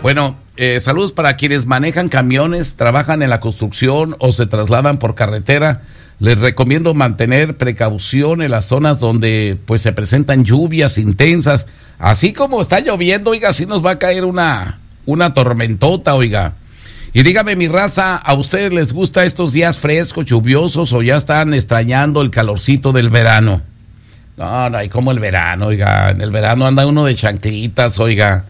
Bueno, saludos para quienes manejan camiones, trabajan en la construcción o se trasladan por carretera. Les recomiendo mantener precaución en las zonas donde pues se presentan lluvias intensas. Así como está lloviendo, oiga, así nos va a caer una tormentota, oiga. Y dígame, mi raza, ¿a ustedes les gusta estos días frescos, lluviosos, o ya están extrañando el calorcito del verano? No hay como el verano, oiga. En el verano anda uno de chanclitas, oiga.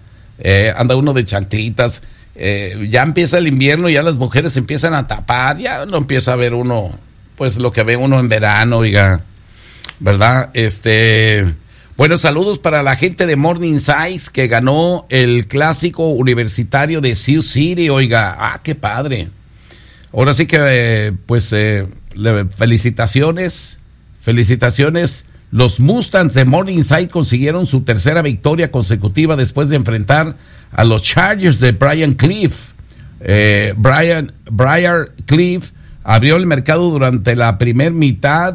Ya empieza el invierno y ya las mujeres empiezan a tapar. Ya no empieza a ver uno, pues lo que ve uno en verano, oiga. ¿Verdad? Bueno, saludos para la gente de Morningside que ganó el clásico universitario de Sioux City, oiga. ¡Qué padre! Ahora sí que, felicitaciones. Los Mustangs de Morningside consiguieron su tercera victoria consecutiva después de enfrentar a los Chargers de Brian Cliff. Brian Cliff abrió el marcador durante la primera mitad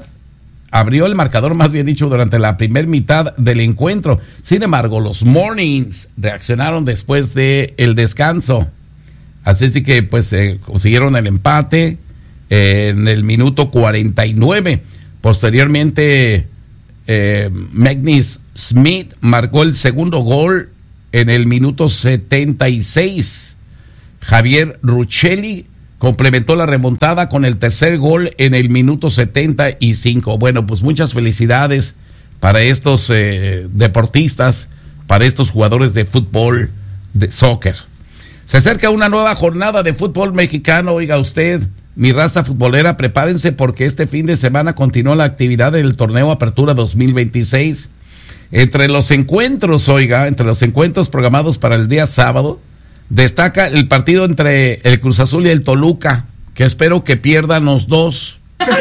del encuentro. Sin embargo, los Mornings reaccionaron después del descanso. Así es que consiguieron el empate en el minuto 49. Posteriormente, Magnus Smith marcó el segundo gol en el minuto 76. Javier Ruchelli complementó la remontada con el tercer gol en el minuto 75. Bueno, pues muchas felicidades para estos deportistas, para estos jugadores de fútbol, de soccer. Se acerca una nueva jornada de fútbol mexicano, oiga usted, mi raza futbolera, prepárense porque este fin de semana continúa la actividad del torneo Apertura 2026. Entre los encuentros programados para el día sábado, destaca el partido entre el Cruz Azul y el Toluca, que espero que pierdan los dos.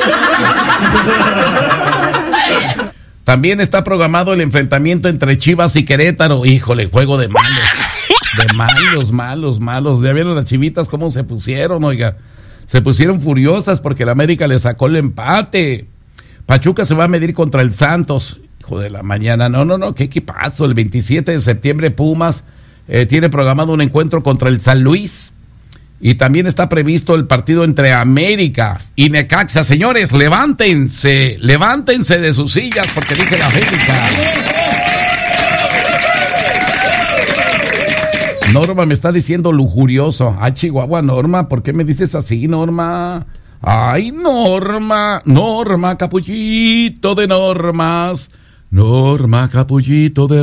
También está programado el enfrentamiento entre Chivas y Querétaro. Híjole, juego de malos. De malos. Ya vieron las chivitas cómo se pusieron, oiga. Se pusieron furiosas porque el América le sacó el empate. Pachuca se va a medir contra el Santos. Hijo de la mañana. No, qué equipazo. El 27 de septiembre Pumas tiene programado un encuentro contra el San Luis. Y también está previsto el partido entre América y Necaxa. Señores, levántense de sus sillas porque dice la América. Norma me está diciendo lujurioso. Chihuahua, Norma, ¿por qué me dices así, Norma? Ay, Norma, capullito de normas. Norma, capullito de